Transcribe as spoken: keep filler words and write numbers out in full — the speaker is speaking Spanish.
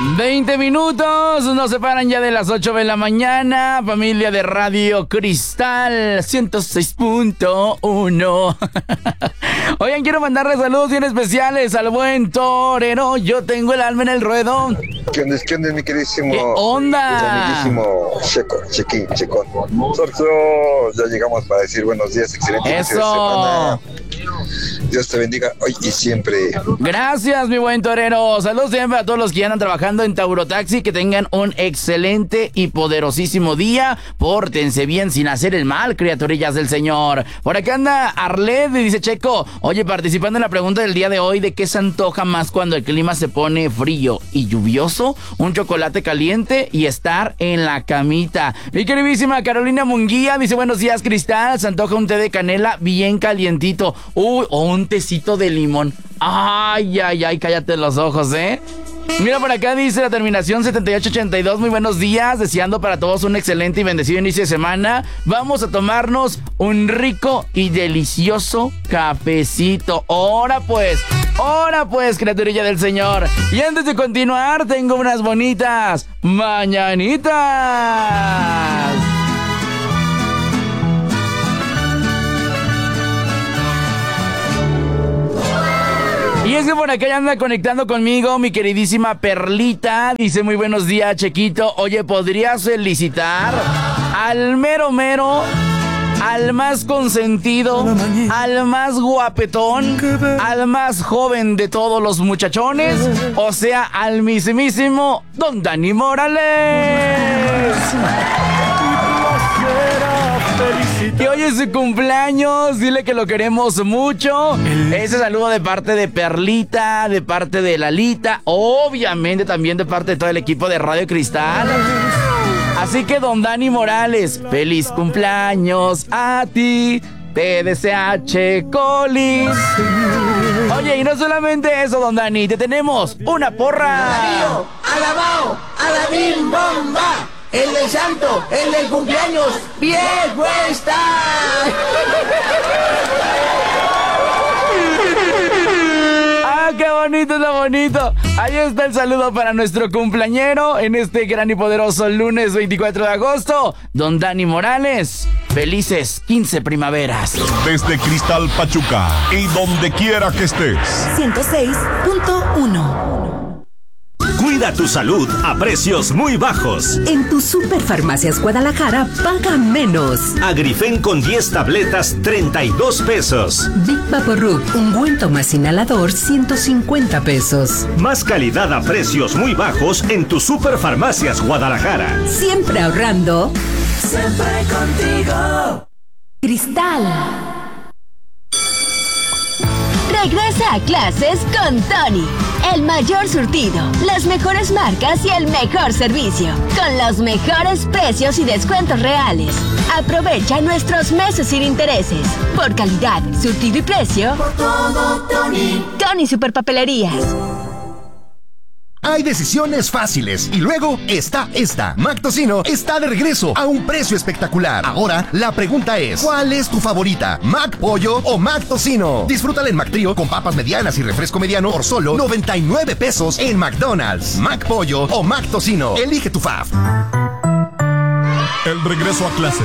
veinte minutos, nos separan ya de las ocho de la mañana. Familia de Radio Cristal ciento seis punto uno. Oigan, quiero mandarle saludos bien especiales al buen torero. Yo tengo el alma en el ruedo. ¿Qué onda, qué onda, mi queridísimo? ¿Qué onda? Amiguísimo Checo, Chequín, Checón. Sorso, ya llegamos para decir buenos días, excelente inicio de semana. Dios te bendiga hoy y siempre. Gracias, mi buen torero. Saludos siempre a todos los que andan trabajando en Taurotaxi. Que tengan un excelente y poderosísimo día. Pórtense bien sin hacer el mal, criaturillas del Señor. Por acá anda Arled y dice: Checo, oye, participando en la pregunta del día de hoy, ¿de qué se antoja más cuando el clima se pone frío y lluvioso? Un chocolate caliente y estar en la camita. Mi queridísima Carolina Munguía dice: buenos días, Cristal. Se antoja un té de canela bien calientito. Uy, o un tecito de limón. Ay, ay, ay, cállate los ojos, ¿eh? Mira, por acá dice la terminación setenta y ocho ochenta y dos. Muy buenos días, deseando para todos un excelente y bendecido inicio de semana. Vamos a tomarnos un rico y delicioso cafecito. Ahora pues, ahora pues, criaturilla del Señor. Y antes de continuar, tengo unas bonitas mañanitas. Y es que por acá ya anda conectando conmigo mi queridísima Perlita. Dice: muy buenos días, Chequito. Oye, ¿podrías felicitar al mero mero, al más consentido, al más guapetón, al más joven de todos los muchachones? O sea, al mismísimo Don Dani Morales. Que hoy es su cumpleaños, dile que lo queremos mucho. Ese saludo de parte de Perlita, de parte de Lalita, obviamente también de parte de todo el equipo de Radio Cristal. Así que, Don Dani Morales, feliz cumpleaños a ti, te desea Checolis. Oye, y no solamente eso, Don Dani, te tenemos una porra. Alabao, alabim, bomba. El del santo, el del cumpleaños, viejo está. ¡Ah, qué bonito, está bonito! Ahí está el saludo para nuestro cumpleañero en este gran y poderoso lunes veinticuatro de agosto, Don Dani Morales. Felices quince primaveras. Desde Cristal Pachuca y donde quiera que estés. ciento seis punto uno. Cuida tu salud a precios muy bajos. En tu Superfarmacias Guadalajara, paga menos. Agrifen con diez tabletas, treinta y dos pesos. Big Vaporub, ungüento más inhalador, ciento cincuenta pesos. Más calidad a precios muy bajos en tu Superfarmacias Guadalajara. Siempre ahorrando. Siempre contigo. Cristal. Regresa a clases con Tony. El mayor surtido, las mejores marcas y el mejor servicio. Con los mejores precios y descuentos reales. Aprovecha nuestros meses sin intereses. Por calidad, surtido y precio. Por todo, Tony. Tony Superpapelerías. Hay decisiones fáciles y luego está esta. Mac Tocino está de regreso a un precio espectacular. Ahora la pregunta es: ¿cuál es tu favorita? ¿Mac Pollo o Mac Tocino? Disfrútala en Mac Trío con papas medianas y refresco mediano por solo noventa y nueve pesos en McDonald's. Mac Pollo o Mac Tocino. Elige tu fave. El regreso a clases